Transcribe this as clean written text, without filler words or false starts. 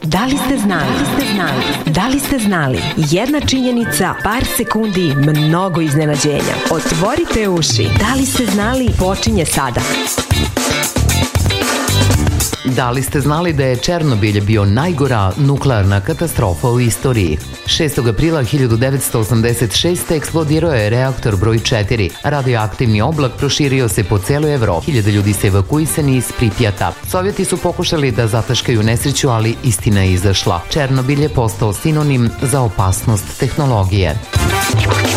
Da li ste znali? Da li ste znali? Jedna činjenica, par sekundi, mnogo iznenađenja. Otvorite uši. Da li ste znali? Počinje sada. Da li ste znali da je Černobilj bio najgora nuklearna katastrofa u istoriji? 6. aprila 1986. eksplodirao je reaktor broj 4. Radioaktivni oblak proširio se po celoj Evropi. 1000 ljudi se evakuisani iz Pripjata. Sovjeti su pokušali da zataškaju nesreću, ali istina je izašla. Černobilj je postao sinonim za opasnost tehnologije.